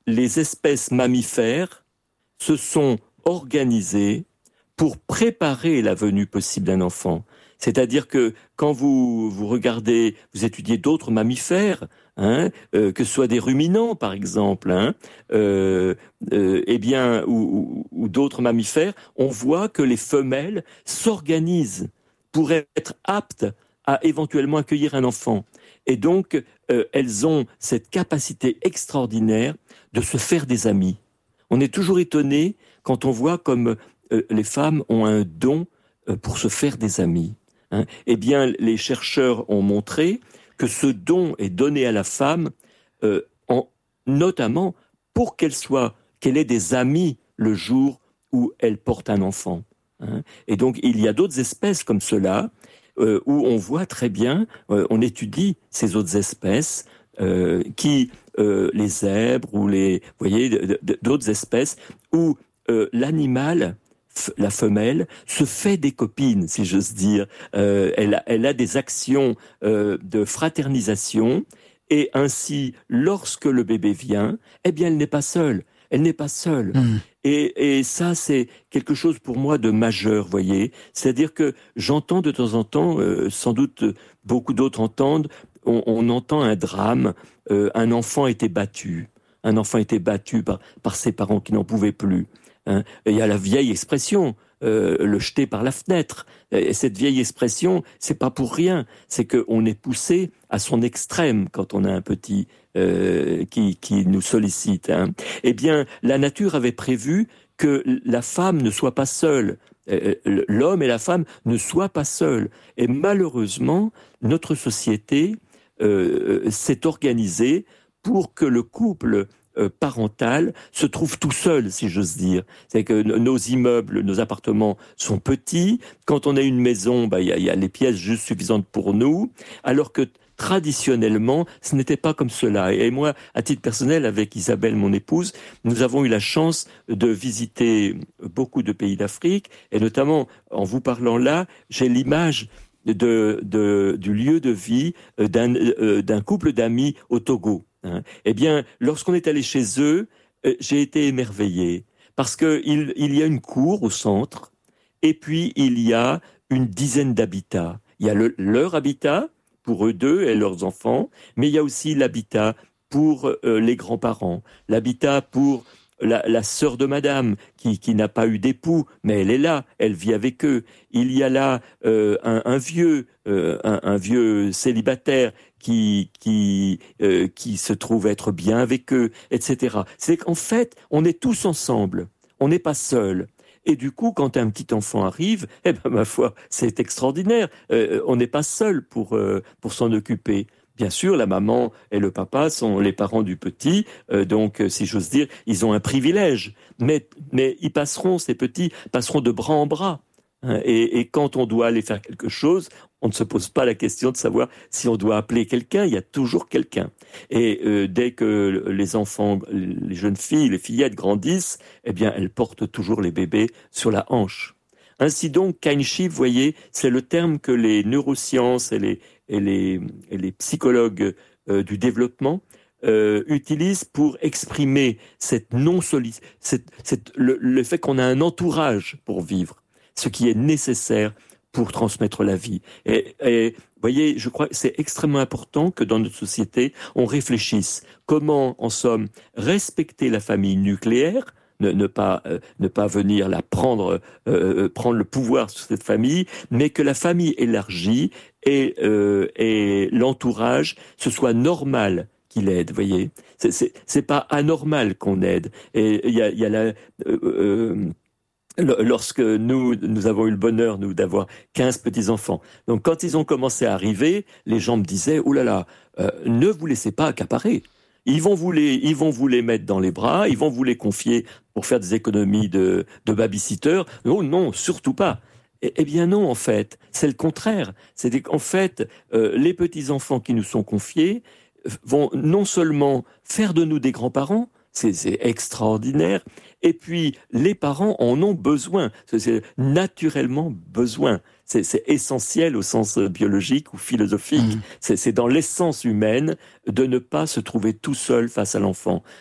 les espèces mammifères se sont organisées pour préparer la venue possible d'un enfant. C'est-à-dire que quand vous regardez, vous étudiez d'autres mammifères, que ce soit des ruminants par exemple, eh bien, ou d'autres mammifères, on voit que les femelles s'organisent pour être aptes à éventuellement accueillir un enfant. Et donc, elles ont cette capacité extraordinaire de se faire des amis. On est toujours étonné quand on voit comme les femmes ont un don pour se faire des amis. Eh bien, les chercheurs ont montré que ce don est donné à la femme, notamment pour qu'elle ait des amis le jour où elle porte un enfant. Et donc, il y a d'autres espèces comme cela, où on voit très bien, on étudie ces autres espèces, les zèbres ou d'autres espèces, où l'animal, la femelle, se fait des copines, si j'ose dire. Elle a des actions de fraternisation, et ainsi, lorsque le bébé vient, eh bien, elle n'est pas seule. Elle n'est pas seule. Et ça, c'est quelque chose pour moi de majeur, voyez. C'est-à-dire que j'entends de temps en temps, sans doute beaucoup d'autres entendent, on entend un drame, un enfant a été battu. Un enfant a été battu par ses parents qui n'en pouvaient plus. Et il y a la vieille expression, le jeter par la fenêtre. Et cette vieille expression, c'est pas pour rien. C'est qu'on est poussé à son extrême quand on a un petit qui nous sollicite. Eh bien, la nature avait prévu que la femme ne soit pas seule. L'homme et la femme ne soient pas seuls. Et malheureusement, notre société s'est organisée pour que le couple parental se trouve tout seul, si j'ose dire. C'est que nos immeubles, nos appartements sont petits. Quand on a une maison, il y a les pièces juste suffisantes pour nous, alors que traditionnellement, ce n'était pas comme cela. Et moi, à titre personnel, avec Isabelle, mon épouse, nous avons eu la chance de visiter beaucoup de pays d'Afrique, et notamment, en vous parlant là, j'ai l'image du lieu de vie d'un couple d'amis au Togo. Eh bien, lorsqu'on est allé chez eux, j'ai été émerveillé, parce qu'il y a une cour au centre, et puis il y a une dizaine d'habitats. Il y a leur habitat, pour eux deux et leurs enfants, mais il y a aussi l'habitat pour les grands-parents, l'habitat pour la sœur de madame qui n'a pas eu d'époux, mais elle est là, elle vit avec eux. Il y a là un vieux célibataire qui se trouve être bien avec eux, etc. C'est qu'en fait, on est tous ensemble, on n'est pas seuls. Et du coup, quand un petit enfant arrive, eh ben, ma foi, c'est extraordinaire. On n'est pas seul pour s'en occuper. Bien sûr, la maman et le papa sont les parents du petit, donc, si j'ose dire, ils ont un privilège. Mais ces petits passeront de bras en bras. Et quand on doit aller faire quelque chose, on ne se pose pas la question de savoir si on doit appeler quelqu'un, il y a toujours quelqu'un. Et dès que les enfants, les jeunes filles, les fillettes grandissent, eh bien, elles portent toujours les bébés sur la hanche. Ainsi donc, kinship, vous voyez, c'est le terme que les neurosciences et les psychologues du développement utilisent pour exprimer cette le fait qu'on a un entourage pour vivre, ce qui est nécessaire pour transmettre la vie. Et vous voyez, je crois que c'est extrêmement important que dans notre société, on réfléchisse comment, en somme, respecter la famille nucléaire, ne pas venir prendre le pouvoir sur cette famille, mais que la famille élargie et l'entourage, ce soit normal qu'il aide, vous voyez. C'est pas anormal qu'on aide. Et il y a lorsque nous avons eu le bonheur, nous, d'avoir 15 petits-enfants. Donc, quand ils ont commencé à arriver, les gens me disaient, « Ouh là là, ne vous laissez pas accaparer. Ils vont vous les mettre dans les bras, ils vont vous les confier pour faire des économies de babysitter. Non, non, surtout pas. » Eh bien non, en fait, c'est le contraire. C'est qu'en fait, les petits-enfants qui nous sont confiés vont non seulement faire de nous des grands-parents, c'est extraordinaire. Et puis, les parents en ont besoin. C'est naturellement besoin. C'est essentiel au sens biologique ou philosophique. C'est dans l'essence humaine de ne pas se trouver tout seul face à l'enfant.